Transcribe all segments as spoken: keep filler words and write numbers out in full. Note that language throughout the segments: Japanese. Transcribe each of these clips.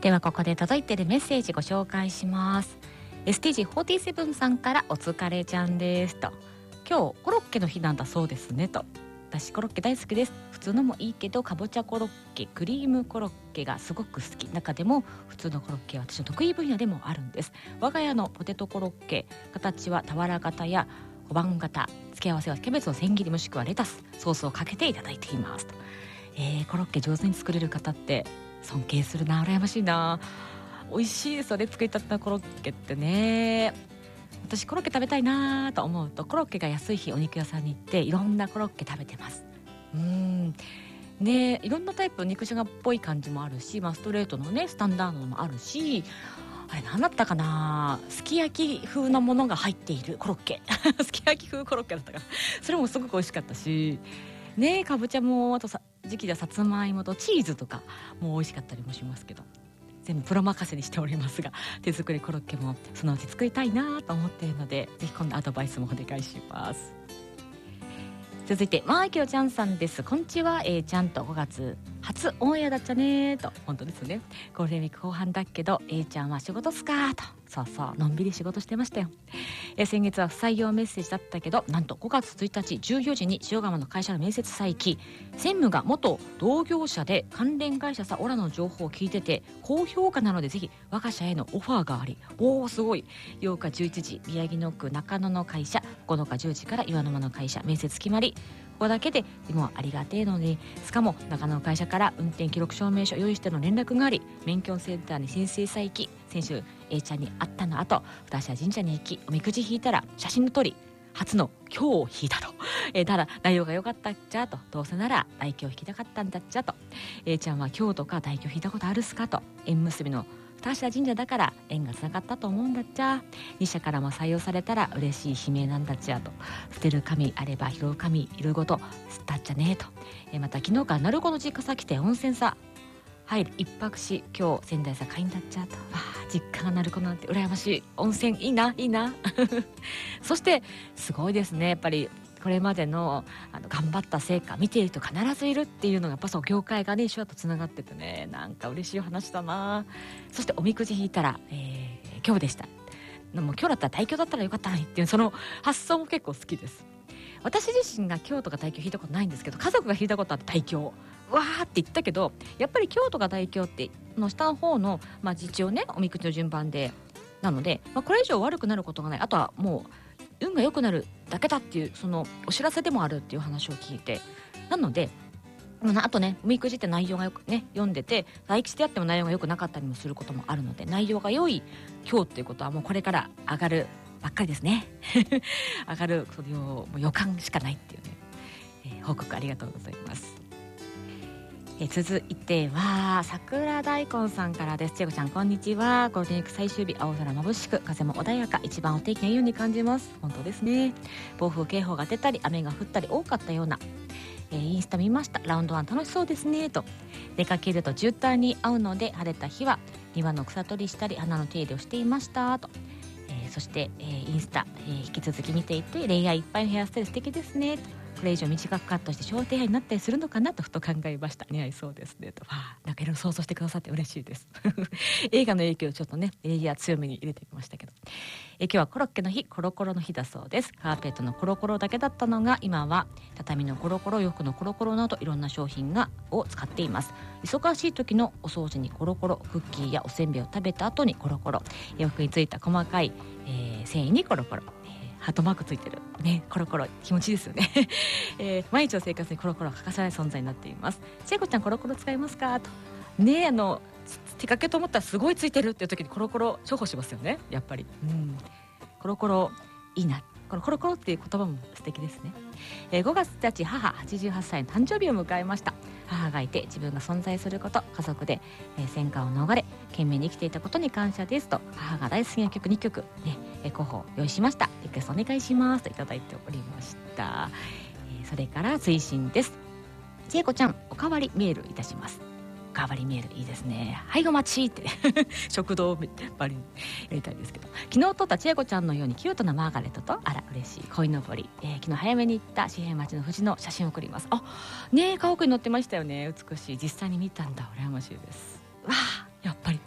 ではここで届いているメッセージご紹介します。 エスティージーフォーティーセブン さんからお疲れちゃんですと、今日コロッケの日なんだそうですねと、私コロッケ大好きです。普通のもいいけどかぼちゃコロッケ、クリームコロッケがすごく好き。中でも普通のコロッケは私の得意分野でもあるんです。我が家のポテトコロッケ、形は俵型や小判型、付け合わせはキャベツの千切りもしくはレタス、ソースをかけていただいていますと。えー、コロッケ上手に作れる方って尊敬するな、羨ましいな。美味しいですよね、作りたてのコロッケってね。私コロッケ食べたいなと思うと、コロッケが安い日お肉屋さんに行っていろんなコロッケ食べてます。うーんね、いろんなタイプの肉じゃがっぽい感じもあるし、まあ、ストレートのねスタンダードのもあるし、あれ何だったかな、すき焼き風なものが入っているコロッケすき焼き風コロッケだったかな、それもすごく美味しかったしね、かぼちゃもあとさ時期ではさつまいもとチーズとかも美味しかったりもしますけど、全部プロ任せにしておりますが、手作りコロッケもそのうち作りたいなと思っているので、ぜひ今度アドバイスもお願いします。続いてマーキョちゃんさんです。こんにちは、えー、ちゃんとごがつ初オンエアだったねと。本当ですね、ゴールデンウィーク後半だけど A ちゃんは仕事っすかと。そうそう、のんびり仕事してましたよ。えー、先月は不採用メッセージだったけど、なんとごがつついたちじゅうよじに塩釜の会社の面接再起、専務が元同業者で関連会社さオラの情報を聞いてて高評価なので、ぜひ我が社へのオファーがあり、おーすごい。ようかじゅういちじ宮城野区中野の会社、ここのかじゅうじから岩沼の会社、面接決まり、ここだけででもありがてえのに、しかも中野の会社から運転記録証明書用意しての連絡があり、免許センターに申請再起、先週 A ちゃんに会ったの後、二社神社に行きおみくじ引いたら写真の通り初の今日を引いたと、えー、ただ内容が良かったっちゃと、どうせなら大凶引きたかったんだっちゃと、 A ちゃんは今日とか大凶引いたことあるっすかと、縁結びの二社神社だから縁がつながったと思うんだっちゃ、に社からも採用されたら嬉しい悲鳴なんだっちゃと、捨てる神あれば拾う神いるごと捨ったっちゃねえと、えー、また昨日から鳴子の実家さ来て温泉さ入る一泊し、今日仙台さ会員だっちゃと、あ実家が鳴子なんて羨ましい、温泉いいないいなそしてすごいですね、やっぱりこれまで の, あの頑張った成果見ている人必ずいるっていうのがやっぱそう業界がね一緒だとつながっててね、なんか嬉しい話だな。そしておみくじ引いたら、えー、今日でした。でも今日だったら大凶だったらよかったのにっていうその発想も結構好きです。私自身が京都が大凶引いたことないんですけど、家族が引いたことあって大凶わーって言ったけど、やっぱり京都が大凶っての下の方の、まあ、一応ねおみくじの順番でなので、まあ、これ以上悪くなることがない、あとはもう運が良くなるだけだっていうそのお知らせでもあるっていう話を聞いて、なのであとねおみくじって内容がよくね読んでて、大吉であっても内容が良くなかったりもすることもあるので、内容が良い今日っていうことはもうこれから上がるばっかりですね上がるそれをもう予感しかないっていうね、えー、報告ありがとうございます。え続いては桜大根さんからです。ちえこちゃんこんにちは。ゴールデンウィーク最終日、青空眩しく風も穏やか、一番お天気がいいように感じます。本当ですね。暴風警報が出たり雨が降ったり多かったような、えー、インスタ見ました。ラウンドワン楽しそうですねと、出かけると渋滞に合うので晴れた日は庭の草取りしたり花の手入れをしていましたと、えー、そして、えー、インスタ、えー、引き続き見ていて、レイヤーいっぱいのヘアスタイル素敵ですねと、これ以上短くカットして小手配になったりするのかなとふと考えました。似合いそうですねと、あなんかいろいろ想像してくださって嬉しいです映画の影響をちょっとねレイヤー強めに入れてきましたけど、え今日はコロッケの日、コロコロの日だそうです。カーペットのコロコロだけだったのが今は畳のコロコロ、洋服のコロコロなどいろんな商品がを使っています。忙しい時のお掃除にコロコロ、クッキーやおせんべいを食べた後にコロコロ、洋服についた細かい、えー、繊維にコロコロ、ハートマークついてるね、コロコロ気持ちいいですよね、えー、毎日の生活にコロコロは欠かせない存在になっています。ちえこちゃんコロコロ使いますかとね、あの手掛けと思ったらすごいついてるっていう時にコロコロ重宝しますよね、やっぱり。うんコロコロいいな、このコロコロっていう言葉も素敵ですね。えー、ごがつついたち母はちじゅうはっさいの誕生日を迎えました。母がいて自分が存在すること、家族で、えー、戦火を逃れ懸命に生きていたことに感謝ですと、母が大好きな曲にきょく、ねえー、候補を用意しました。リクエストお願いしますといただいておりました。えー、それから追伸です。ちえこちゃんおかわりメールいたします。おかわりメールいいですね。はいお待ちって食堂ばりにやりたいですけど、昨日撮ったちえこちゃんのようにキュートなマーガレットと、あら嬉しい鯉のぼり、えー、昨日早めに行った紙幣町の藤の写真を送ります。あねえ家屋に載ってましたよね。美しい。実際に見たんだ、羨ましいです。わあやっぱり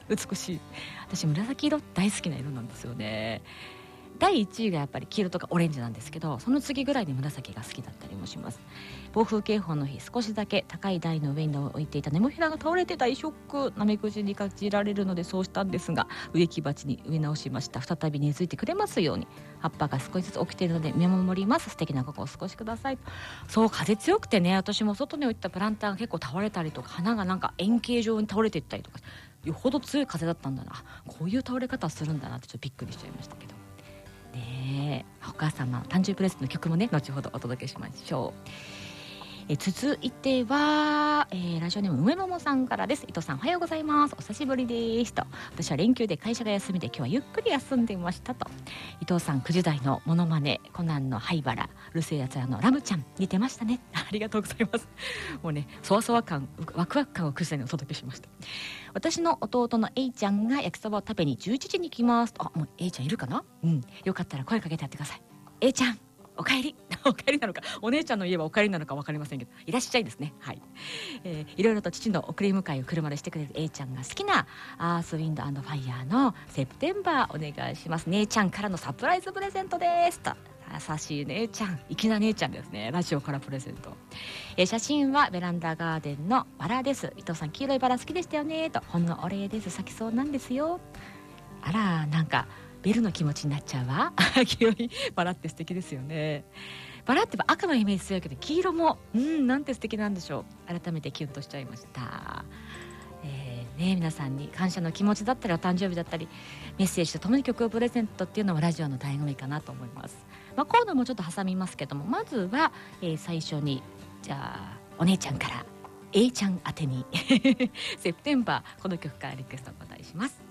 美しい。私紫色大好きな色なんですよね。だいいちいがやっぱり黄色とかオレンジなんですけど、その次ぐらいに紫が好きだったりもします。暴風警報の日、少しだけ高い台の上に置いていたネモフィラが倒れて大ショック。なめくじに感じられるのでそうしたんですが、植木鉢に植え直しました。再び根付いてくれますように。葉っぱが少しずつ起きているので見守ります。素敵な午後をお過ごしください。そう、風強くてね、私も外に置いたプランターが結構倒れたりとか、花がなんか円形状に倒れていったりとか、よほど強い風だったんだな、こういう倒れ方するんだなってちょっとびっくりしちゃいましたけどね。お母様誕生日プレゼントの曲もね、後ほどお届けしましょう。え続いては、えー、ラジオネーム梅桃さんからです。伊藤さんおはようございます。お久しぶりですと。私は連休で会社が休みで今日はゆっくり休んでいましたと。伊藤さんくじ台のモノマネ、コナンの灰原、うるせえやつらのラムちゃん似てましたね。ありがとうございます。もうね、そわそわ感、ワクワク感をくじ台にお届けしました。私の弟の A ちゃんが焼きそばを食べにじゅういちじに来ます。あ、もう A ちゃんいるかな。うん、よかったら声かけてやってください。 A ちゃんおかえりおかえりなのかお姉ちゃんの家はおかえりなのか分かりませんけど、いらっしゃいですね。はい、えー、いろいろと父の送り迎えを車でしてくれる A ちゃんが好きなアースウィンドアンドファイヤーのセプテンバーお願いします。姉ちゃんからのサプライズプレゼントですと。優しい姉ちゃん、粋な姉ちゃんですね。ラジオからプレゼント、えー、写真はベランダガーデンのバラです。伊藤さん黄色いバラ好きでしたよねと。ほんのお礼です。咲きそうなんですよ。あら、なんかベルの気持ちになっちゃうわ黄色いバラって素敵ですよね。バラって赤のイメージ強いけど黄色もうんなんて素敵なんでしょう。改めてキュンとしちゃいました。えーね、皆さんに感謝の気持ちだったりお誕生日だったりメッセージとともに曲をプレゼントっていうのはラジオの醍醐味かなと思います。まあ、コーナーもちょっと挟みますけども、まずは、えー、最初にじゃあお姉ちゃんから A ちゃん宛てにセプテンバー、この曲からリクエストをお答えします。